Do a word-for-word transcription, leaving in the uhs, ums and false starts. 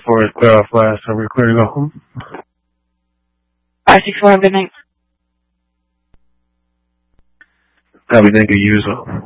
For it clear off last, so we're clear to go home. five six four, have a good night. Copy, thank you, you as well.